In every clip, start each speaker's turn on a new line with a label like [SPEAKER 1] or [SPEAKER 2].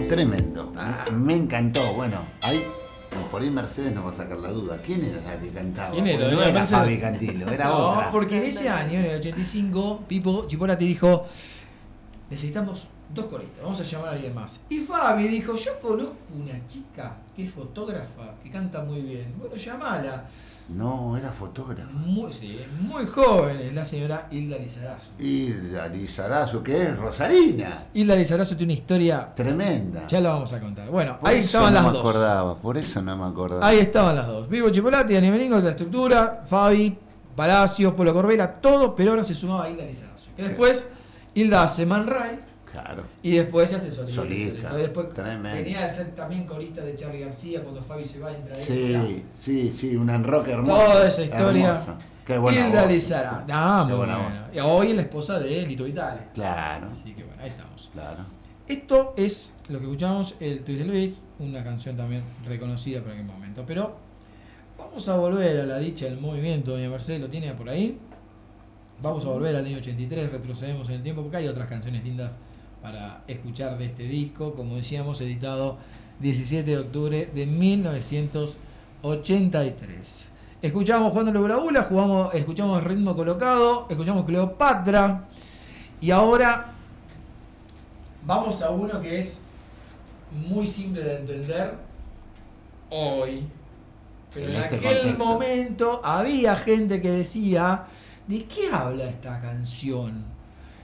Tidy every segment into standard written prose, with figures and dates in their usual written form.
[SPEAKER 1] Tremendo. Me encantó. Bueno, ahí por ahí Mercedes nos va a sacar la duda. ¿Quién era la que cantaba?
[SPEAKER 2] ¿Quién era?
[SPEAKER 1] Porque no era
[SPEAKER 2] Mercedes.
[SPEAKER 1] Fabi Cantilo, era
[SPEAKER 2] No,
[SPEAKER 1] otra.
[SPEAKER 2] porque en ese año, en el 85, Pipo Chipolati dijo: necesitamos 2 coristas, vamos a llamar a alguien más. Y Fabi dijo: yo conozco una chica que es fotógrafa, que canta muy bien. Bueno, llamala.
[SPEAKER 1] No, era fotógrafa.
[SPEAKER 2] Muy joven, es la señora Hilda Lizarazo.
[SPEAKER 1] Hilda Lizarazo, que es Rosarina.
[SPEAKER 2] Hilda Lizarazo tiene una historia
[SPEAKER 1] tremenda.
[SPEAKER 2] Ya la vamos a contar. Bueno,
[SPEAKER 1] Por
[SPEAKER 2] ahí
[SPEAKER 1] eso
[SPEAKER 2] estaban
[SPEAKER 1] no
[SPEAKER 2] las
[SPEAKER 1] me
[SPEAKER 2] dos.
[SPEAKER 1] acordaba, por eso no me acordaba.
[SPEAKER 2] Ahí estaban las dos. Vivo Chipolati, Dani Melingo, la estructura, Fabi, Palacios, Polo Corbera, todo, pero ahora se sumaba Hilda Lizarazo. Que después Hilda hace Man Ray.
[SPEAKER 1] Claro.
[SPEAKER 2] Y después se hace solista.
[SPEAKER 1] Solista.
[SPEAKER 2] Después
[SPEAKER 1] Tremendo.
[SPEAKER 2] venía a ser también corista de Charly García cuando Fabi se va a entrar.
[SPEAKER 1] Sí, un enroque hermoso.
[SPEAKER 2] Toda esa historia.
[SPEAKER 1] Hermoso. Qué buena
[SPEAKER 2] Hilda
[SPEAKER 1] voz.
[SPEAKER 2] Lizarazo. Muy buena. Y hoy es la esposa de Lito Vitale.
[SPEAKER 1] Claro.
[SPEAKER 2] Así que bueno, ahí estamos.
[SPEAKER 1] Claro.
[SPEAKER 2] Esto es lo que escuchamos, el Twist de Luis, una canción también reconocida por aquel momento. Pero vamos a volver a la dicha del movimiento. Doña Mercedes lo tiene por ahí. Vamos a volver al año 83, retrocedemos en el tiempo porque hay otras canciones lindas para escuchar de este disco, como decíamos, editado 17 de octubre de 1983. Escuchamos Juan de la Bula, escuchamos Ritmo Colocado, escuchamos Cleopatra, y ahora vamos a uno que es muy simple de entender hoy, pero en aquel
[SPEAKER 1] contexto.
[SPEAKER 2] momento había gente que decía: ¿de qué habla esta canción?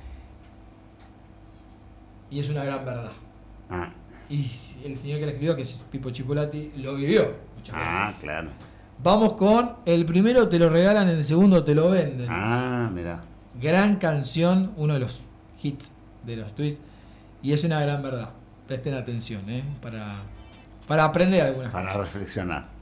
[SPEAKER 2] Y es una gran verdad. Y el señor que la escribió, que es Pipo Chipolati, lo vivió muchas veces.
[SPEAKER 1] Claro.
[SPEAKER 2] Vamos con el primero te lo regalan, el segundo te lo venden.
[SPEAKER 1] Mirá.
[SPEAKER 2] Gran canción, uno de los hits de los Twists. Y es una gran verdad. Presten atención, para aprender algunas cosas.
[SPEAKER 1] Para reflexionar.